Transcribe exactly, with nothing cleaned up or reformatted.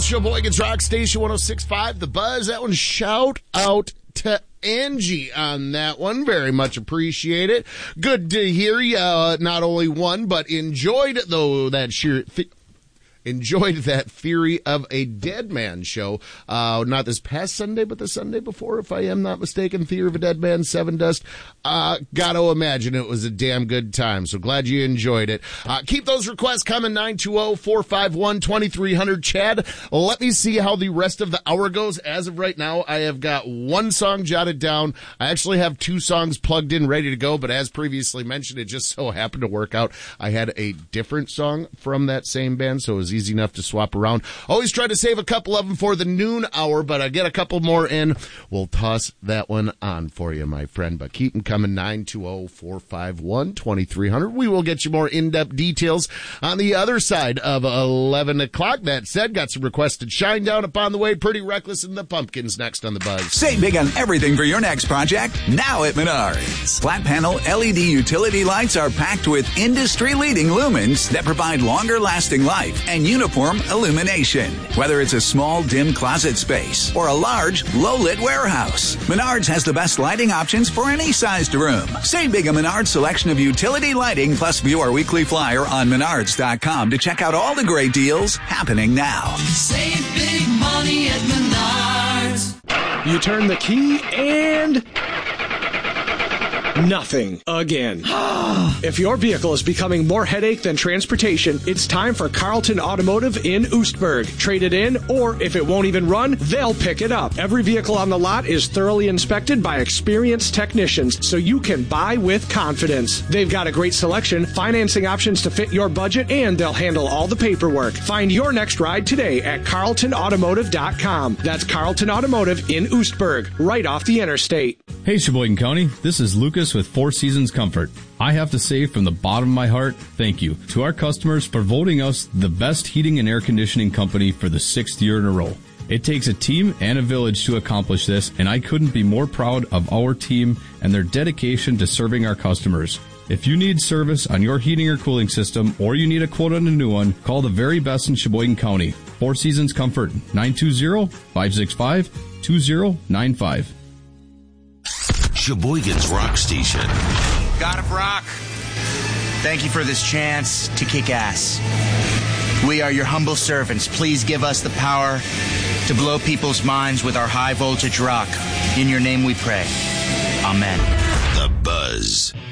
Sheboygan's Rock Station one oh six point five, The Buzz. That one, shout out to Angie on that one. Very much appreciate it. Good to hear you uh, not only won, but enjoyed, though, that sheer... Th- enjoyed that Theory of a Dead Man show. Uh, not this past Sunday, but the Sunday before, if I am not mistaken. Theory of a Dead Man, Seven Dust. Uh, gotta imagine it was a damn good time. So glad you enjoyed it. Uh, keep those requests coming. nine two zero, four five one, two three zero zero. Chad, let me see how the rest of the hour goes. As of right now, I have got one song jotted down. I actually have two songs plugged in, ready to go, but as previously mentioned, it just so happened to work out. I had a different song from that same band, so it was easy enough to swap around. Always try to save a couple of them for the noon hour, but I get a couple more in. We'll toss that one on for you, my friend, but keep them coming. Nine two zero, four five one, two three zero zero. We will get you more in-depth details on the other side of eleven o'clock. That said, got some requested Shine Down upon the way. Pretty Reckless and the Pumpkins next on The Buzz. Save big on everything for your next project now at Menards. Flat panel L E D utility lights are packed with industry-leading lumens that provide longer lasting life and uniform illumination. Whether it's a small, dim closet space or a large, low-lit warehouse, Menards has the best lighting options for any sized room. Save big on Menards' selection of utility lighting, plus view our weekly flyer on menards dot com to check out all the great deals happening now. Save big money at Menards. You turn the key and... nothing again. If your vehicle is becoming more headache than transportation, it's time for Carlton Automotive in Oostburg. Trade it in, or if it won't even run, they'll pick it up. Every vehicle on the lot is thoroughly inspected by experienced technicians, so you can buy with confidence. They've got a great selection, financing options to fit your budget, and they'll handle all the paperwork. Find your next ride today at carlton automotive dot com. That's Carlton Automotive in Oostburg, right off the interstate. Hey, Sheboygan County, this is Lucas with Four Seasons Comfort. I have to say from the bottom of my heart, thank you to our customers for voting us the best heating and air conditioning company for the sixth year in a row. It takes a team and a village to accomplish this, and I couldn't be more proud of our team and their dedication to serving our customers. If you need service on your heating or cooling system, or you need a quote on a new one, call the very best in Sheboygan County. Four Seasons Comfort, nine two zero, five six five, two zero nine five. Sheboygan's Rock Station. God of Rock, thank you for this chance to kick ass. We are your humble servants. Please give us the power to blow people's minds with our high voltage rock. In your name we pray. Amen. The Buzz.